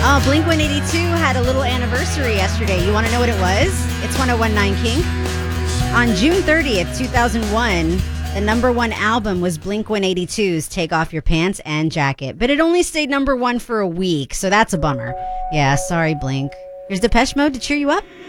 Oh, Blink-182 had a little anniversary yesterday. You want to know what it was? It's 1019 King. On June 30th, 2001, the number one album was Blink-182's Take Off Your Pants and Jacket. But it only stayed number one for a week, so that's a bummer. Yeah, sorry, Blink. Here's Depeche Mode to cheer you up.